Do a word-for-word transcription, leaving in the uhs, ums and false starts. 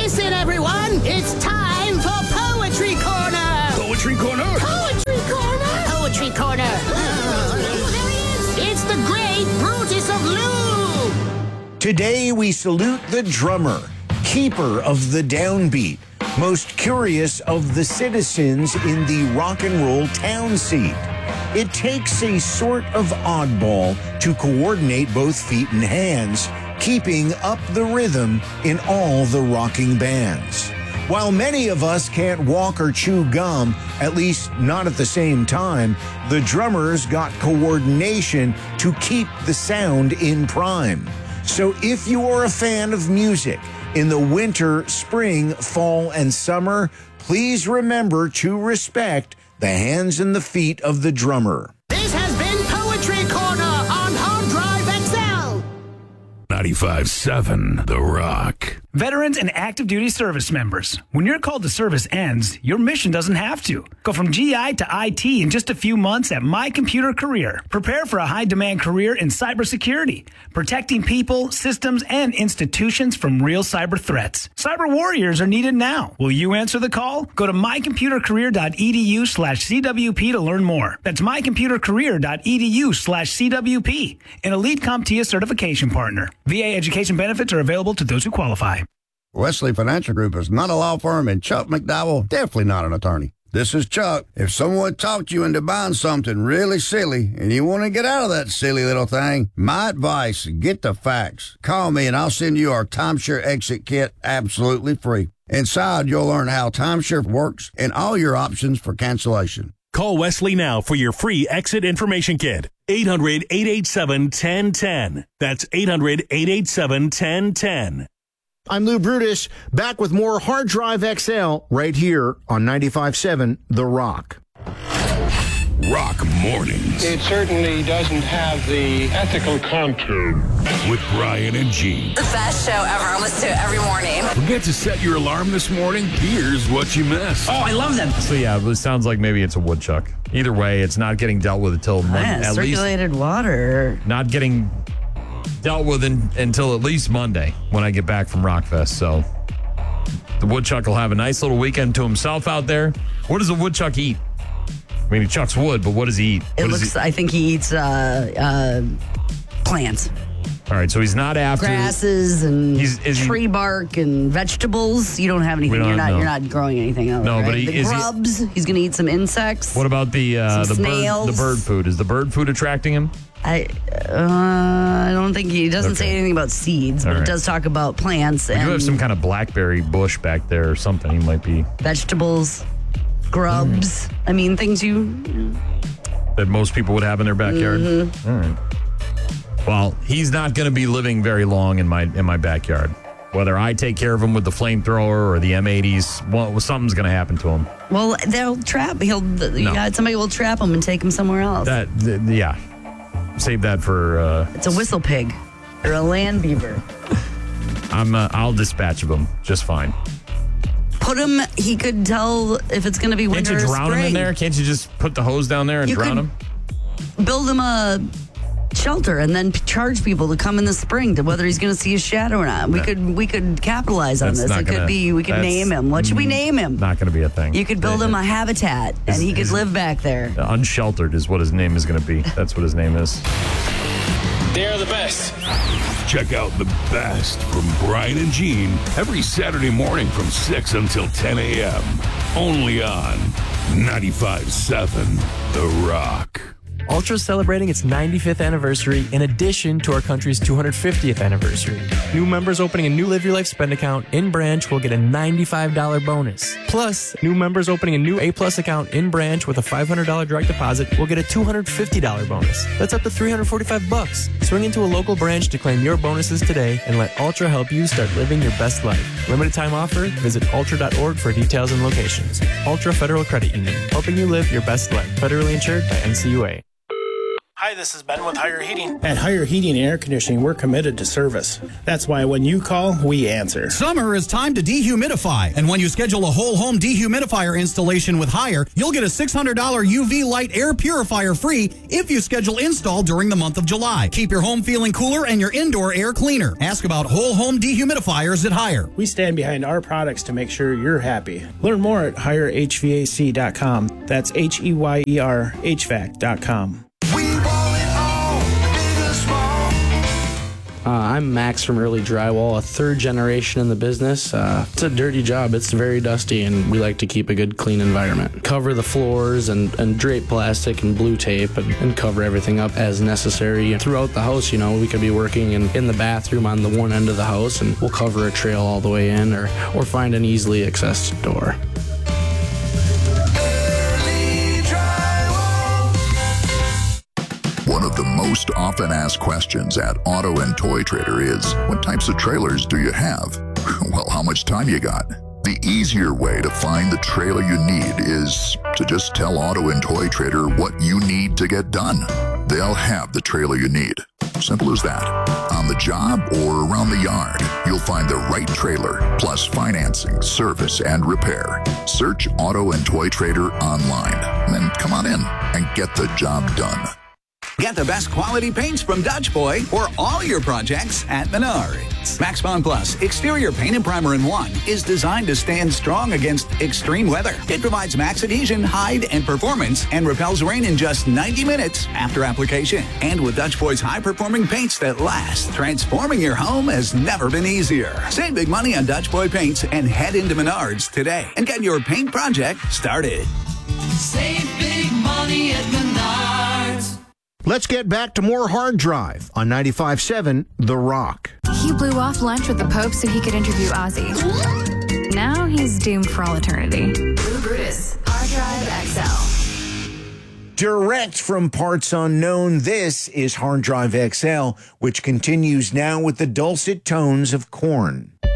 Listen, everyone, it's time for Poetry Corner. Poetry Corner? Poetry Corner? Poetry Corner. It's the great Brutus of Lou. Today we salute the drummer, keeper of the downbeat, most curious of the citizens in the rock and roll town seat. It takes a sort of oddball to coordinate both feet and hands, keeping up the rhythm in all the rocking bands. While many of us can't walk or chew gum, at least not at the same time, the drummers got coordination to keep the sound in prime. So if you are a fan of music in the winter, spring, fall, and summer, please remember to respect the hands and the feet of the drummer. This has been Poetry Corner on Hard Drive X L. ninety-five point seven The Rock. Veterans and active duty service members, when your call to service ends, your mission doesn't have to. Go from G I to I T in just a few months at My Computer Career. Prepare for a high-demand career in cybersecurity, protecting people, systems, and institutions from real cyber threats. Cyber warriors are needed now. Will you answer the call? Go to mycomputercareer.edu slash CWP to learn more. That's mycomputercareer.edu slash CWP, an Elite CompTIA certification partner. V A education benefits are available to those who qualify. Wesley Financial Group is not a law firm, and Chuck McDowell definitely not an attorney. This is Chuck. If someone talked you into buying something really silly and you want to get out of that silly little thing, my advice, get the facts. Call me and I'll send you our timeshare exit kit absolutely free. Inside, you'll learn how timeshare works and all your options for cancellation. Call Wesley now for your free exit information kit. eight hundred, eight eight seven, one zero one zero. That's eight hundred, eight eight seven, one zero one zero. I'm Lou Brutus, back with more Hard Drive X L right here on ninety-five point seven The Rock. Rock Mornings. It certainly doesn't have the ethical contour. With Brian and Gene. The best show ever. I listen to it every morning. Forget to set your alarm this morning? Here's what you missed. Oh, I love them. So yeah, it sounds like maybe it's a woodchuck. Either way, it's not getting dealt with until Monday. Yeah, at circulated least water. Not getting dealt with in, until at least Monday when I get back from Rockfest. So the woodchuck will have a nice little weekend to himself out there. What does a woodchuck eat? I mean, he chucks wood, but what does he eat? It what looks, he... I think he eats uh, uh, plants. All right, so he's not after grasses and he's, is tree he... bark and vegetables. You don't have anything. Don't, you're not. no. You're not growing anything else. No, right? but he, the is grubs. He... He's going to eat some insects. What about the uh, the snails. bird? The bird food. Is the bird food attracting him? I uh, I don't think he, he doesn't okay. say anything about seeds, but right. It does talk about plants. We and do have some kind of blackberry bush back there or something. He might be vegetables, grubs. Mm. I mean, things you, you that most people would have in their backyard. Mm-hmm. All right. Well, he's not going to be living very long in my in my backyard. Whether I take care of him with the flamethrower or the M eighties, well, something's going to happen to him. Well, they'll trap. He'll. No. Yeah, somebody will trap him and take him somewhere else. That, th- yeah. Save that for. Uh, it's a whistle pig or a land beaver. I'm. Uh, I'll dispatch of him just fine. Put him. He could tell if it's going to be winter or spring. Can't you drown him in there? Can't you just put the hose down there and you drown him? Build him a shelter and then charge people to come in the spring to whether he's going to see his shadow or not. We no. could we could capitalize on that's this. It gonna, could be we could name him. What should we name him? Not going to be a thing. You could build him a habitat and his, he could his, live back there. Unsheltered is what his name is going to be. That's what his name is. They're the best. Check out the best from Brian and Gene every Saturday morning from six until ten a.m. Only on ninety-five point seven The Rock. Ultra is celebrating its ninety-fifth anniversary in addition to our country's two hundred fiftieth anniversary. New members opening a new Live Your Life spend account in branch will get a ninety-five dollars bonus. Plus, new members opening a new A-Plus account in branch with a five hundred dollars direct deposit will get a two hundred fifty dollars bonus. That's up to three hundred forty-five bucks. Swing into a local branch to claim your bonuses today and let Ultra help you start living your best life. Limited time offer. Visit ultra dot org for details and locations. Ultra Federal Credit Union, helping you live your best life. Federally insured by N C U A. Hi, this is Ben with Higher Heating. At Higher Heating and Air Conditioning, we're committed to service. That's why when you call, we answer. Summer is time to dehumidify. And when you schedule a whole home dehumidifier installation with Higher, you'll get a six hundred dollars U V light air purifier free if you schedule install during the month of July. Keep your home feeling cooler and your indoor air cleaner. Ask about whole home dehumidifiers at Higher. We stand behind our products to make sure you're happy. Learn more at higher H V A C dot com. That's H E Y E R H V A C dot com. Uh, I'm Max from Early Drywall, a third generation in the business. Uh, it's a dirty job. It's very dusty, and we like to keep a good, clean environment. Cover the floors and, and drape plastic and blue tape and, and cover everything up as necessary. And throughout the house, you know, we could be working in, in the bathroom on the one end of the house, and we'll cover a trail all the way in or, or find an easily accessed door. One of the most often asked questions at Auto and Toy Trader is, what types of trailers do you have? Well, how much time you got? The easier way to find the trailer you need is to just tell Auto and Toy Trader what you need to get done. They'll have the trailer you need. Simple as that. On the job or around the yard, you'll find the right trailer, plus financing, service, and repair. Search Auto and Toy Trader online, then come on in and get the job done. Get the best quality paints from Dutch Boy for all your projects at Menards. Max Bond Plus Exterior Paint and Primer in One is designed to stand strong against extreme weather. It provides max adhesion, hide, and performance and repels rain in just ninety minutes after application. And with Dutch Boy's high-performing paints that last, transforming your home has never been easier. Save big money on Dutch Boy paints and head into Menards today and get your paint project started. Save big money at Menards. Let's get back to more Hard Drive on ninety-five point seven The Rock. He blew off lunch with the Pope so he could interview Ozzy. Now he's doomed for all eternity. Blue Brutus, Hard Drive X L. Direct from Parts Unknown, this is Hard Drive X L, which continues now with the dulcet tones of Korn.